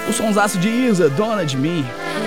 O sonsaço de Isa, Dona de Mim.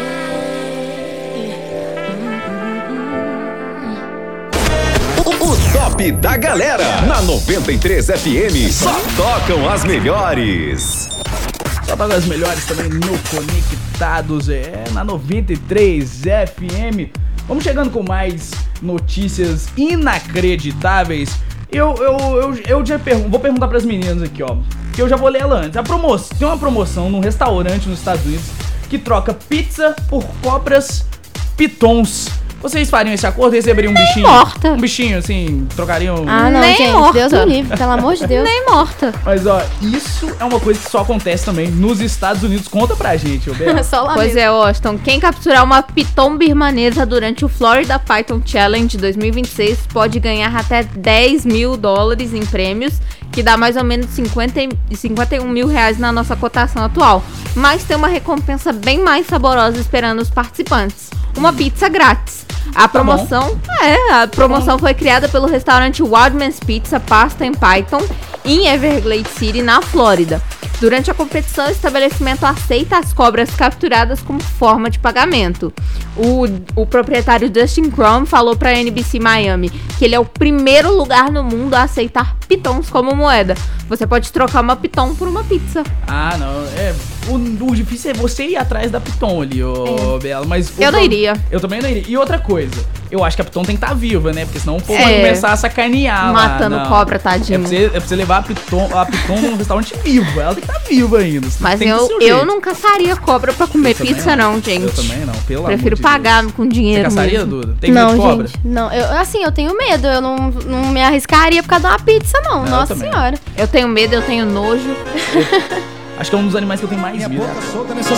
O top da galera na 93 FM. Só tocam as melhores. Só toca as melhores também no Conectados, na 93 FM. Vamos chegando com mais notícias inacreditáveis. Eu já vou perguntar pras meninas aqui, ó, que eu já vou ler ela antes. Tem uma promoção num restaurante nos Estados Unidos que troca pizza por cobras pitons. Vocês fariam esse acordo? Receberiam um bichinho? Morta. Um bichinho, assim, trocariam... Ah, não, Nem gente, morta. Deus me livre, pelo amor de Deus. Nem morta. Mas, ó, isso é uma coisa que só acontece também nos Estados Unidos. Conta pra gente, ô Bela. Só lá Pois mesmo. é, Washington. Quem capturar uma piton birmanesa durante o Florida Python Challenge 2026 pode ganhar até $10 mil em prêmios, que dá mais ou menos 51 mil reais na nossa cotação atual. Mas tem uma recompensa bem mais saborosa esperando os participantes. Uma pizza grátis. A promoção foi criada pelo restaurante Wildman's Pizza Pasta and Python em Everglade City, na Flórida. Durante a competição, o estabelecimento aceita as cobras capturadas como forma de pagamento. O proprietário Dustin Crum falou para a NBC Miami que ele é o primeiro lugar no mundo a aceitar pitons como moeda. Você pode trocar uma piton por uma pizza. Ah, não. O difícil é você ir atrás da piton ali, ô Bela. Mas Eu não iria. Eu também não iria. E outra coisa, eu acho que a piton tem que estar viva, né? Porque senão o povo É. vai começar a sacanear lá. Matando Não. cobra, tadinho. É pra você levar a piton num restaurante vivo. Ela tem que estar viva ainda. Mas tem que ser o eu jeito. não caçaria cobra pra comer Eu também pizza não, gente. Eu também não, pelo amor Prefiro de pagar Deus. com Você dinheiro caçaria, mesmo. Duda? Tem Não, medo de cobra? gente, não. Eu tenho medo. Eu não me arriscaria por causa de uma pizza, não. Eu Nossa também. senhora. Eu tenho medo, eu tenho nojo. Acho que é um dos animais que eu tenho mais medo.